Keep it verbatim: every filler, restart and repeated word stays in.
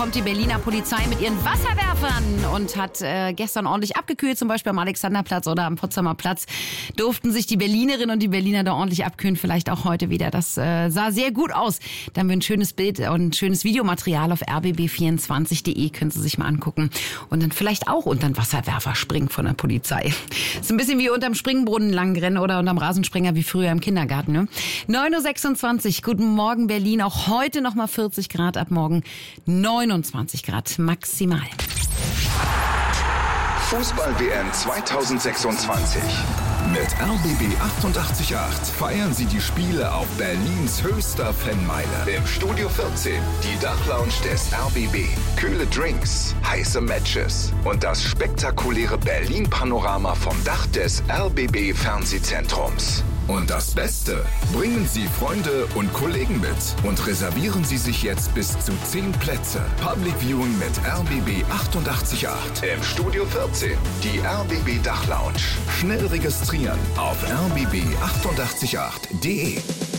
Kommt die Berliner Polizei mit ihren Wasserwerfern und hat äh, gestern ordentlich abgekühlt, zum Beispiel am Alexanderplatz oder am Potsdamer Platz. Durften sich die Berlinerinnen und die Berliner da ordentlich abkühlen, vielleicht auch heute wieder. Das äh, sah sehr gut aus. Da haben wir ein schönes Bild und ein schönes Videomaterial auf r b b vierundzwanzig punkt d e, können Sie sich mal angucken. Und dann vielleicht auch unter den Wasserwerfer springen von der Polizei. Ist ein bisschen wie unterm Springbrunnen langrennen oder unterm Rasensprenger wie früher im Kindergarten. Ne? neun Uhr sechsundzwanzig, guten Morgen Berlin. Auch heute nochmal vierzig Grad, ab morgen neunundzwanzig Grad maximal. Fußball-W M zweitausendsechsundzwanzig. Mit R B B achtundachtzig Komma acht feiern Sie die Spiele auf Berlins höchster Fanmeile. Im Studio vierzehn die Dachlounge des R B B. Kühle Drinks, heiße Matches und das spektakuläre Berlin-Panorama vom Dach des R B B Fernsehzentrums. Und das Beste, bringen Sie Freunde und Kollegen mit und reservieren Sie sich jetzt bis zu zehn Plätze. Public Viewing mit R B B achtundachtzig Komma acht. Im Studio vierzehn, die R B B Dachlounge. Schnell registrieren auf r b b achtundachtzig Komma acht punkt d e.